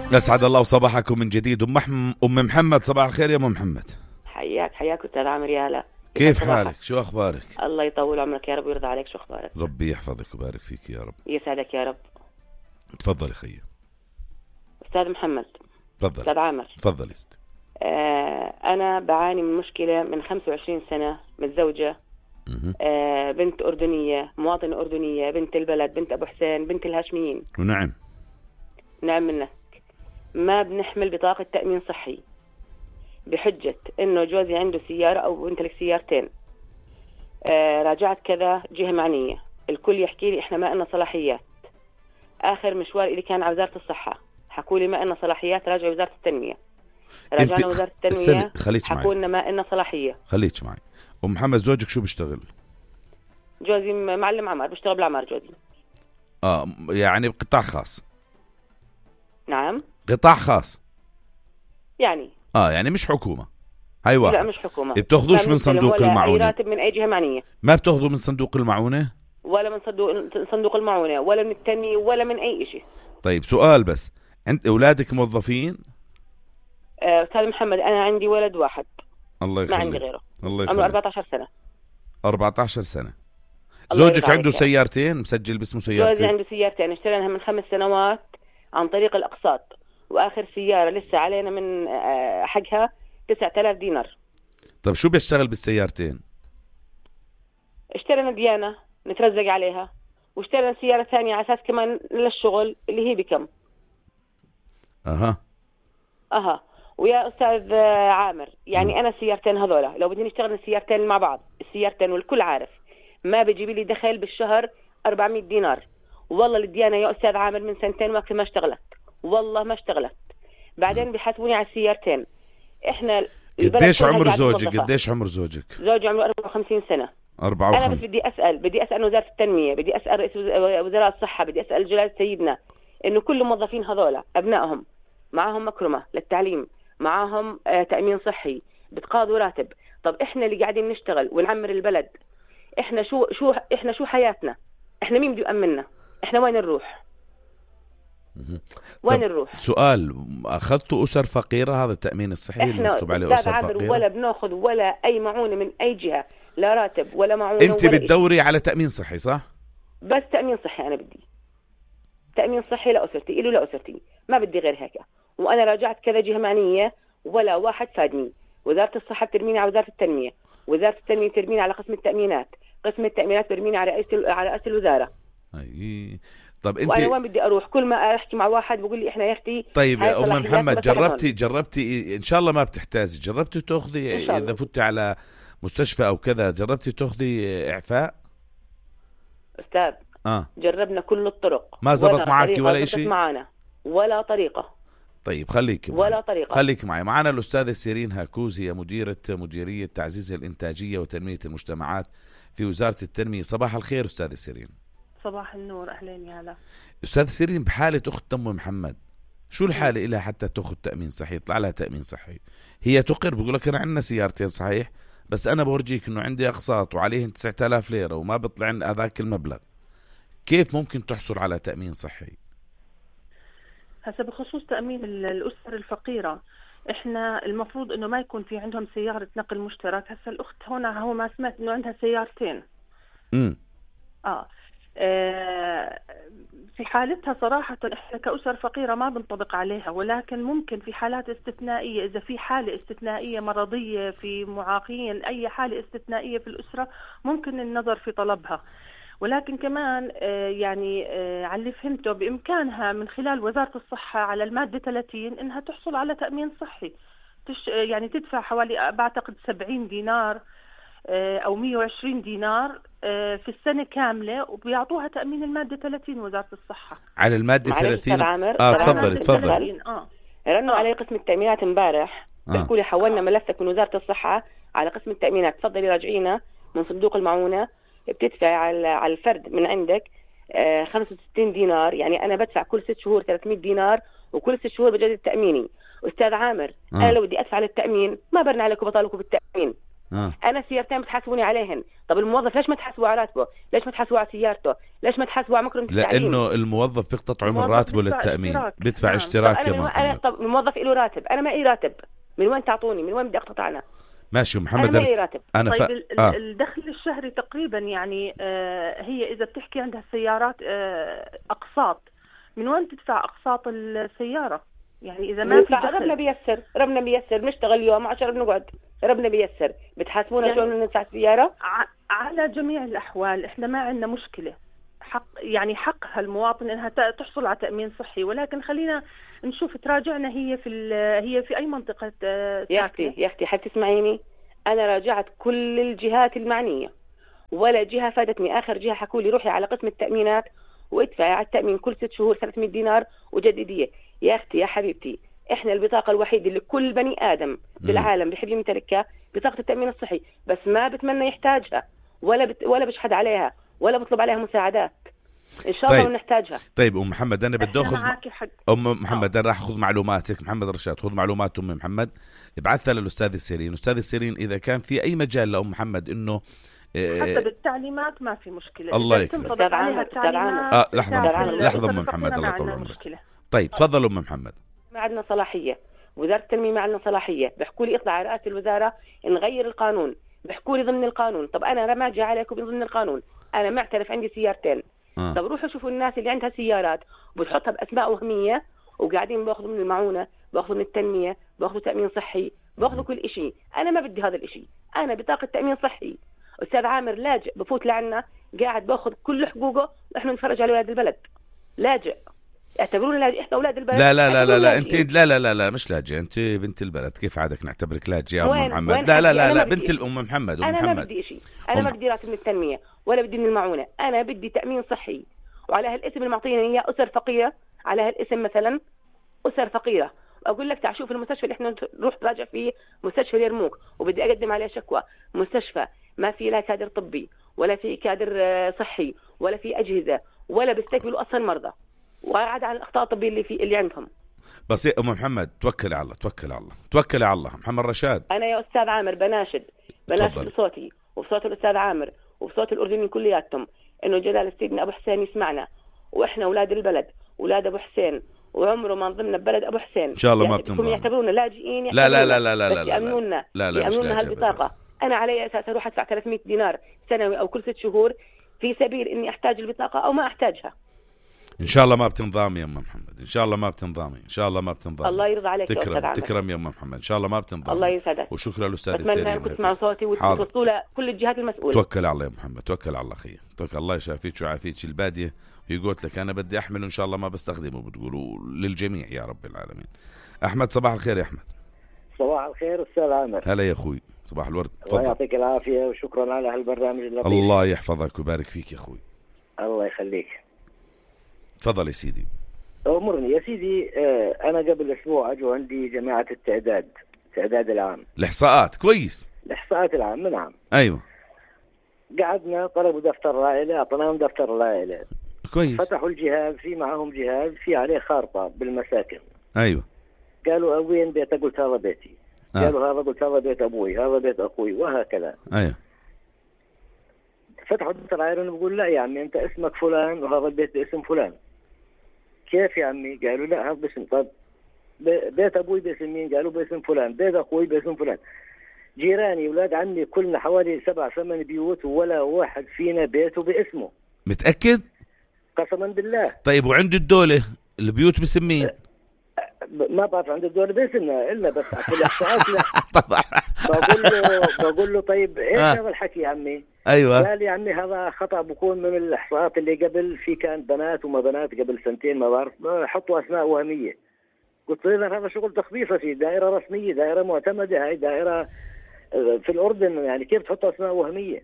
أسعد الله صباحكم من جديد. أم محمد، صباح الخير يا أم محمد. حياك أستاذ عامر. يا هلا، كيف حالك؟ شو أخبارك؟ الله يطول عمرك يا رب ويرضى عليك. شو أخبارك؟ ربي يحفظك ويبارك فيك يا رب. يسعدك يا رب. تفضل خيي. أستاذ محمد. تفضل. أستاذ عامر. تفضل است. أنا بعاني من مشكلة من 25 سنة، متزوجة. بنت أردنية، مواطنة أردنية، بنت البلد، بنت أبو حسين، بنت الهاشميين. ونعم. نعم منك. ما بنحمل بطاقة تأمين صحي بحجة إنه جوزي عنده سيارة أو بنتلك سيارتين. راجعت كذا جهة معنية، الكل يحكي لي إحنا ما لنا صلاحيات. آخر مشوار اللي كان على وزارة الصحة حكوا لي ما لنا صلاحيات، راجع وزارة التنمية. راجعنا وزارة التنمية حكوا لنا ما لنا صلاحية. خليك معي. أم محمد، زوجك شو بيشتغل؟ جوزي معلم عمار، بيشتغل بالعمار جوزي. يعني بقطاع خاص. نعم، قطاع خاص يعني يعني مش حكومة. هاي واحد. لا مش حكومة. بتاخذوش من صندوق المعونة؟ أي راتب من أي جهة معنية. ما بتاخذوا من صندوق المعونة ولا من صندوق المعونة ولا من التنمية ولا من أي شيء. طيب سؤال بس، أنت أولادك موظفين؟ أستاذ محمد، أنا عندي ولد واحد. الله يخليك. ما عندي غيره. الله يخليك. عمره 14 سنة. 14 سنة. زوجك عنده سيارتين، مسجل باسمه سيارتين؟ زوجي عنده سيارتين، اشتريناها من 5 سنوات عن طريق الأقساط، وآخر سيارة لسه علينا من حقها 9000 دينار. طب شو بيشتغل بالسيارتين؟ اشترينا ديانة نترزق عليها، واشترينا سيارة ثانية على أساس كمان للشغل اللي هي بكم. ويا أستاذ عامر، يعني أنا السيارتين هذولا لو بدي نشتغل السيارتين مع بعض، السيارتين والكل عارف ما بيجيب لي دخل بالشهر 400 دينار. والله الديانة يا أستاذ عامر من 2 سنين ما اشتغلت، والله ما اشتغلت. بعدين بيحاسبوني على السيارتين. إحنا قديش عمر زوجك؟ قديش عمر زوجك؟ زوجي عمره 54 سنة. 54. أنا بس بدي أسأل وزارة التنمية، بدي أسأل رئيس وزراء الصحة، بدي أسأل جلالة سيدنا إنه كل الموظفين هذولا أبنائهم معاهم مكرمة للتعليم، معاهم تأمين صحي، بتقاضوا راتب. طب إحنا اللي قاعدين نشتغل ونعمر البلد، إحنا شو حياتنا؟ إحنا مين بده يأمننا؟ إحنا وين نروح؟ وين نروح؟ سؤال، أخذتوا أسر فقيرة؟ هذا التأمين الصحي اللي مكتوب عليه أسر فقيرة؟ ولا بناخذ ولا أي معونة من أي جهة، لا راتب ولا معونة. أنت بتدوري على تأمين صحي صح؟ بس تأمين صحي، أنا بدي تأمين صحي لأسرتي، إلي لأسرتي، ما بدي غير هيك. وأنا راجعت كذا جهة معنية ولا واحد فادني. وزارة الصحة بترميني على وزارة التنمية، وزارة التنمية بترميني على قسم التأمينات، قسم التأمينات بترميني على رئيس الوزارة. طب انت، وانا وين بدي اروح؟ كل ما احكي مع واحد بقول لي احنا يا اختي. طيب يا ام محمد، جربتي ان شاء الله ما بتحتاجي، جربتي تاخذي اذا فتي على مستشفى او كذا، جربتي تاخذي اعفاء؟ استاذ جربنا كل الطرق، ما زبط معك ولا شيء؟ معنا ولا طريقة. طيب خليك ولا طريقة. خليك معنا الأستاذة سيرين هاكوز، هي مديرية تعزيز الإنتاجية وتنمية المجتمعات في وزارة التنمية. صباح الخير أستاذة سيرين. صباح النور، أهلين يا هلا. أستاذة سيرين، بحالة أخت أم محمد شو الحالة إلها حتى تأخذ تأمين صحي، يطلع لها تأمين صحي؟ هي تقر، بقول لك أنا عندنا سيارتين صحيح، بس أنا بورجيك إنه عندي أقساط وعليهن 9000 ليرة وما بيطلع عندي هذاك المبلغ. كيف ممكن تحصل على تأمين صحي؟ هسه بخصوص تأمين الأسر الفقيرة، إحنا المفروض إنه ما يكون في عندهم سيارة نقل مشترك. هسه الأخت هنا هو ما سمعت إنه عندها سيارتين. في حالتها صراحة إحنا كأسر فقيرة ما بنطبق عليها، ولكن ممكن في حالات استثنائية، إذا في حالة استثنائية مرضية، في معاقين، أي حالة استثنائية في الأسرة ممكن النظر في طلبها. ولكن كمان يعني على اللي فهمته بإمكانها من خلال وزارة الصحة على المادة 30 إنها تحصل على تأمين صحي. يعني تدفع حوالي بعتقد 70 دينار أو 120 دينار في السنة كاملة، وبيعطوها تأمين المادة 30 وزارة الصحة على المادة 30. تفضل. رنوا علي قسم التأمينات امبارح، بيقولوا لي حولنا ملفك من وزارة الصحة على قسم التأمينات، تفضلي راجعينا من صندوق المعونة، بتدفع على الفرد من عندك 65 دينار. يعني أنا بدفع كل 6 شهور 300 دينار، وكل 6 شهور بجدد تأميني. أستاذ عامر، أنا لو بدي أدفع للتأمين ما برن عليكم بطالكم بالتأمين. انا سيارتين بتحاسبوني عليهن، طب الموظف ليش ما تحاسبوا على راتبه؟ ليش ما تحاسبوا على سيارته؟ ليش ما تحاسبوا على مكرمة التعليم؟ لانه الموظف بيقتطعوا من راتبه للتامين، بيدفع اشتراك يا محمد. طب الموظف له راتب، انا ما لي راتب، من وين تعطوني؟ من وين بدي اقتطع انا؟ ماشي محمد، انا ما لي راتب. طيب الدخل الشهري تقريبا يعني هي اذا بتحكي عندها السيارات اقساط، من وين تدفع اقساط السياره؟ يعني اذا ما في دخل ربنا بيسر نشتغل يوم 10 بنقعد، ربنا بيسر. بتحاسبونا يعني شلون ندفع السياره؟ على جميع الاحوال احنا ما عندنا مشكله، حقها المواطن انها تحصل على تامين صحي، ولكن خلينا نشوف تراجعنا هي في اي منطقه يا اختي حتى تسمعيني، انا راجعت كل الجهات المعنيه ولا جهه فادتني. اخر جهه حكوا لي روحي على قسم التامينات وادفعي على التامين كل 6 شهور 300 دينار وجدديه. يا اختي يا حبيبتي، احنا البطاقه الوحيده اللي كل بني ادم بالعالم بيحب يمتلكها بطاقه التامين الصحي، بس ما بتمنى يحتاجها ولا بشحد عليها ولا بطلب عليها مساعدات. ان شاء الله نحتاجها. طيب ام محمد، انا بدي اخذ محمد، انا راح اخذ معلوماتك. محمد رشاد، خذ معلومات ام محمد ابعثها للاستاذ السيرين. استاذ السيرين اذا كان في اي مجال لام محمد انه حسب التعليمات ما في مشكله. الله يكرمك. لحظه ام محمد، الله يطول عمرك. طيب تفضل ام محمد. ما عندنا صلاحيه، وزاره التنميه ما عندنا صلاحيه. بيحكوا لي اطلع على رئاسه الوزاره نغير القانون، بيحكوا لي ضمن القانون. طب انا ما اجي عليكم ضمن القانون، انا معترف عندي سيارتين. طب روحوا شوفوا الناس اللي عندها سيارات وبتحطها باسماء وهميه وقاعدين باخذوا من المعونه، باخذوا من التنميه، باخذوا تامين صحي، باخذوا كل شيء. انا ما بدي هذا الشيء، انا بطاقه تامين صحي. استاذ عامر لاجئ بفوت لعنا قاعد باخذ كل حقوقه واحنا نتفرج على اولاد البلد. لاجئ، اعتبرونا لاجئ احنا اولاد البلد. لا انت لا مش لاجئ، انت بنت البلد. كيف عادك نعتبرك لاجئ يا ام محمد؟ لا بنت الام محمد. انا ما بدي شيء، انا ما بدي راتب من التنميه ولا بدي من المعونه، انا بدي تامين صحي. وعلى هالاسم اللي معطينا اياه اسر فقيره، على هالاسم مثلا اسر فقيره. اقول لك تعال شوف المستشفى اللي احنا نروح نراجع فيه، مستشفى اليرموك، وبدي اقدم عليه شكوى. مستشفى ما في لا كادر طبي ولا في كادر صحي ولا في اجهزه ولا بيستقبلوا اصلا مرضى، وعاد عن الاخطاء الطبيه اللي عندهم. بس يا ام محمد توكلي على الله. محمد رشاد، انا يا استاذ عامر بناشد بصوتي وبصوت الاستاذ عامر وبصوت الاردنيين كلياتهم انه جلال سيدنا ابو حسين يسمعنا، واحنا اولاد البلد، اولاد ابو حسين، وعمره ما نضمنا ببلد ابو حسين. ان شاء الله ما بتنضم. يعتبرونا لاجئين. لا يأمنونا هالبطاقه. انا علي اساس اروح ادفع 300 دينار سنوي او كل 6 شهور في سبيل اني احتاج البطاقه او ما احتاجها. ان شاء الله ما بتنضامي يا ام محمد، ان شاء الله ما بتنضامي. الله يرضى عليك يا استاذ عامر. تكرم يا ام محمد، ان شاء الله ما بتنضامي. الله يسعدك. وشكرا للاستاذ السيرين. اتمنى انكم تسمعوا صوتي وتوصلوا لكل الجهات المسؤوله. توكل على الله يا محمد، توكل على الله اخي، توكل. الله يشافيك ويعافيك. الباديه هي قلت لك انا بدي احمله ان شاء الله ما بستخدمه، بتقولوا للجميع يا رب العالمين. احمد صباح الخير يا احمد. صباح الخير استاذ عامر. هلا يا اخوي، صباح الورد. الله يعطيك العافيه وشكرا على هالبرنامج اللطيف. الله يحفظك ويبارك فيك يا اخوي. الله يخليك. تفضل يا سيدي. أمرني يا سيدي. أنا قبل أسبوع أجوا عندي جماعة التعداد العام. الإحصاءات كويس. الإحصاءات العام نعم. أيوة. قعدنا طلبوا دفتر العائلة، أعطيناهم دفتر العائلة. كويس. فتحوا الجهاز، في معهم جهاز في عليه خارطة بالمساكن. أيوة. قالوا وين بيتك؟ قلت هذا بيتي. قالوا هذا، قلت هذا بيت أبوي، هذا بيت أخوي، وهكذا. أيوة. فتحوا دفتر العائلة بقول لا يا عمي أنت اسمك فلان وهذا البيت باسم فلان. كيف يا عمي؟ قالوا لا هذا باسم. طب بيت ابوي باسم مين؟ قالوا باسم فلان. بيت اخوي باسم فلان. جيراني اولاد عمي كلنا حوالي 7-8 بيوت ولا واحد فينا بيته باسمه. متاكد؟ قسما بالله. طيب وعند الدوله البيوت باسم مين؟ ما بعرف عند الدوله باسمنا الا بس في الاحصاءات لا. طبعا. بقول له طيب ايش هذا الحكي يا عمي؟ ايوه. قال يا عمي هذا خطا بكون من الاحصاءات اللي قبل، في كان بنات وما بنات قبل 2 سنين ما بعرف حطوا اسماء وهميه. قلت له هذا شغل تخبيص، في دائره رسميه، دائره معتمده، هاي دائره في الاردن، يعني كيف تحط اسماء وهميه؟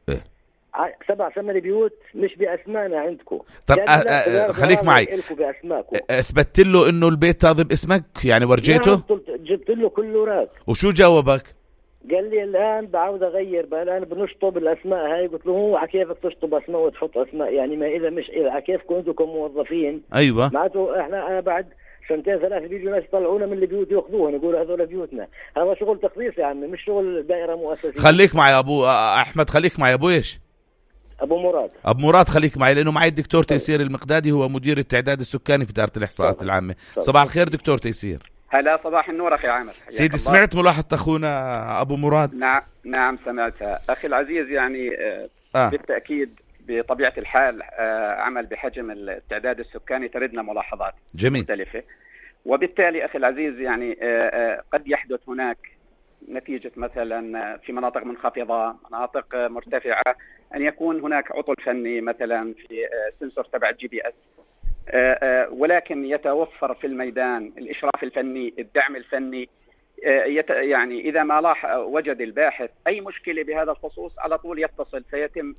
7-8 بيوت مش باسمائنا عندكم. طب خليك معي. اثبتت له انه البيت هذا باسمك يعني؟ ورجيته؟ جبت له كل اوراق. وشو جاوبك؟ قال لي الان بعاود اغير بقى، الان بنشطب الاسماء هاي. قلت له هو على كيفك تشطب اسماء وتحط اسماء؟ يعني ما اذا مش على كيفكم انتم موظفين. ايوه. معناته احنا انا بعد سنتين ثلاثة بيجوا ناس يطلعونا من البيوت ياخذوهم يقولوا هذول بيوتنا. هذا شغل تخصيص يا عمي، مش شغل دائرة مؤسسية. خليك معي ابو احمد، خليك معي ابو ايش؟ ابو مراد. ابو مراد خليك معي، لانه معي الدكتور تيسير المقدادي، هو مدير التعداد السكاني في إدارة الإحصاءات العامة. صباح الخير دكتور تيسير. هلا صباح النور أخي عامر. سيدي سمعت ملاحظة أخونا أبو مراد؟ نعم سمعتها أخي العزيز. يعني بالتأكيد بطبيعة الحال عمل بحجم التعداد السكاني تردنا ملاحظات جميل مختلفة، وبالتالي أخي العزيز يعني قد يحدث هناك نتيجة مثلا في مناطق منخفضة، مناطق مرتفعة، أن يكون هناك عطل فني مثلا في سنسور تبع GPS، ولكن يتوفر في الميدان الإشراف الفني، الدعم الفني. يعني إذا ما وجد الباحث أي مشكلة بهذا الخصوص على طول يتصل، فيتم